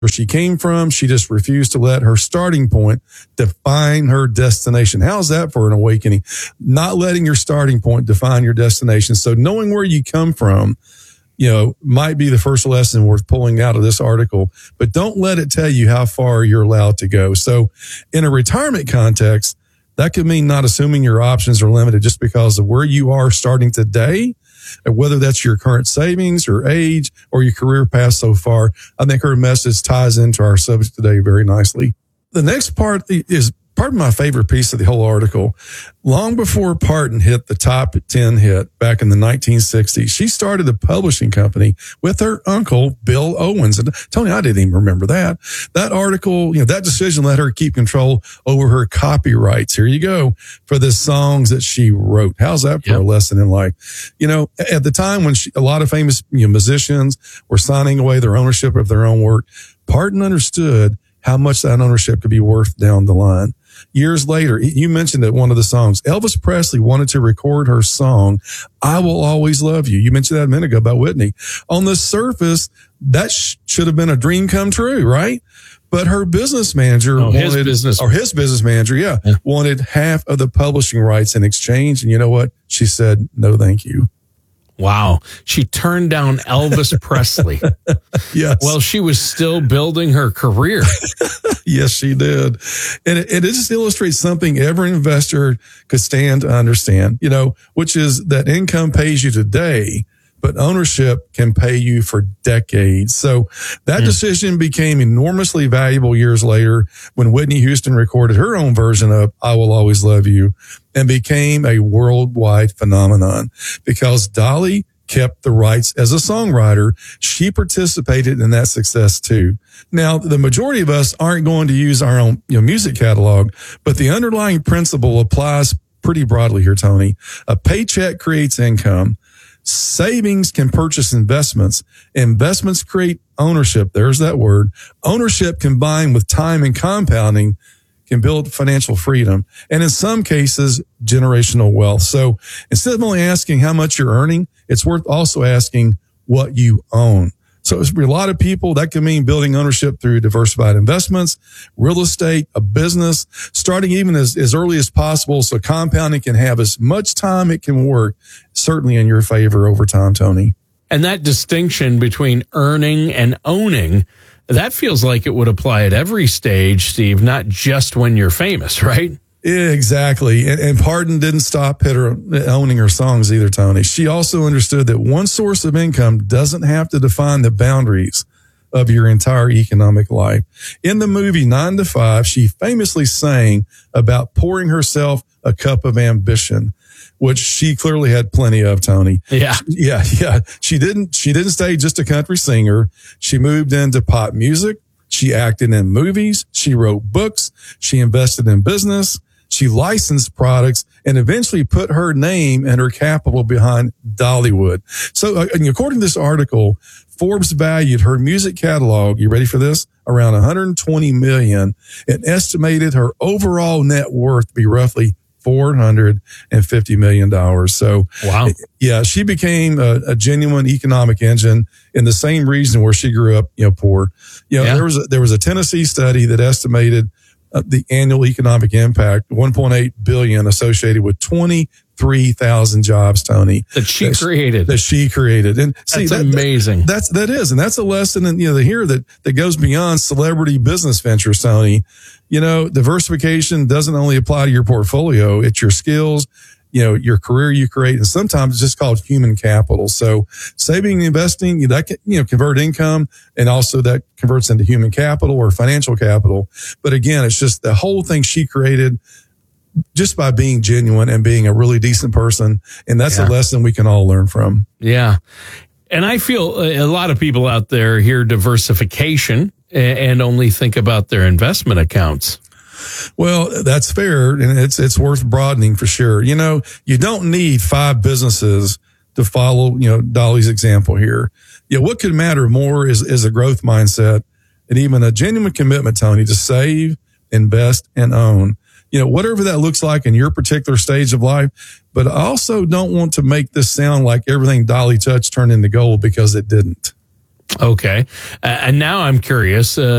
where she came from. She just refused to let her starting point define her destination. How's that for an awakening? Not letting your starting point define your destination. So knowing where you come from, might be the first lesson worth pulling out of this article, but don't let it tell you how far you're allowed to go. So in a retirement context, that could mean not assuming your options are limited just because of where you are starting today, whether that's your current savings or age or your career path so far. I think her message ties into our subject today very nicely. The next part is probably my favorite piece of the whole article. Long before Parton hit the top 10 hit back in the 1960s, she started a publishing company with her uncle, Bill Owens. And Tony, I didn't even remember that. That article, that decision let her keep control over her copyrights. Here you go for the songs that she wrote. How's that for a lesson in life? At the time when a lot of famous musicians were signing away their ownership of their own work, Parton understood how much that ownership could be worth down the line. Years later, you mentioned that one of the songs, Elvis Presley wanted to record her song, I Will Always Love You. You mentioned that a minute ago about Whitney. On the surface, that should have been a dream come true, right? But her business manager wanted half of the publishing rights in exchange. And you know what? She said, no, thank you. Wow. She turned down Elvis Presley. Yes. Well, she was still building her career. Yes, she did. And it just illustrates something every investor could stand to understand, which is that income pays you today, but ownership can pay you for decades. So that decision became enormously valuable years later when Whitney Houston recorded her own version of I Will Always Love You and became a worldwide phenomenon because Dolly kept the rights as a songwriter. She participated in that success too. Now, the majority of us aren't going to use our own music catalog, but the underlying principle applies pretty broadly here, Tony. A paycheck creates income. Savings can purchase investments. Investments create ownership. There's that word. Ownership combined with time and compounding can build financial freedom. And in some cases, generational wealth. So instead of only asking how much you're earning, it's worth also asking what you own. So it's for a lot of people, that can mean building ownership through diversified investments, real estate, a business, starting even as early as possible so compounding can have as much time it can work, certainly in your favor over time, Tony. And that distinction between earning and owning, that feels like it would apply at every stage, Steve, not just when you're famous, right? Exactly. And Parton didn't stop owning her songs either, Tony. She also understood that one source of income doesn't have to define the boundaries of your entire economic life. In the movie 9 to 5, she famously sang about pouring herself a cup of ambition, which she clearly had plenty of, Tony. Yeah. She didn't stay just a country singer. She moved into pop music. She acted in movies. She wrote books. She invested in business. She licensed products and eventually put her name and her capital behind Dollywood. So according to this article, Forbes valued her music catalog, you ready for this? Around $120 million, and estimated her overall net worth to be roughly $450 million. So, wow. Yeah, she became a genuine economic engine in the same region where she grew up, poor. There was a Tennessee study that estimated the annual economic impact, 1.8 billion, associated with 23,000 jobs, Tony. That she created. And see, that's amazing. That is. And that's a lesson in, here that goes beyond celebrity business ventures, Tony. Diversification doesn't only apply to your portfolio. It's your skills, your career you create. And sometimes it's just called human capital. So saving and investing, that can, convert income, and also that converts into human capital or financial capital. But again, it's just the whole thing she created just by being genuine and being a really decent person. And that's a lesson we can all learn from. Yeah. And I feel a lot of people out there hear diversification and only think about their investment accounts. Well, that's fair, and it's worth broadening for sure. You don't need 5 businesses to follow, Dolly's example here. What could matter more is a growth mindset and even a genuine commitment, Tony, to save, invest, and own. Whatever that looks like in your particular stage of life. But I also don't want to make this sound like everything Dolly touched turned into gold, because it didn't. Okay. And now I'm curious.